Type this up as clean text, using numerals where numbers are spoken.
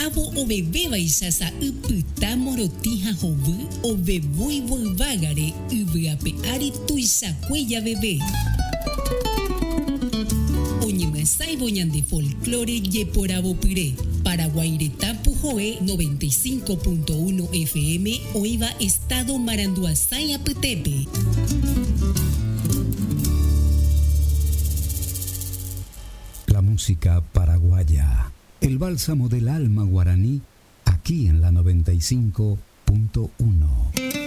avo o bebé baisasa upyta morotija hovy o bebúi voyvágare yvyape ári tuichakuéja bebé. Oñemyasãivo ñande folclore jeporavopyre. Paraguaireta Pujoe 95.1 FM Oiva Estado Maranduasái apytépe. La música paraguaya, el bálsamo del alma guaraní, aquí en la 95.1.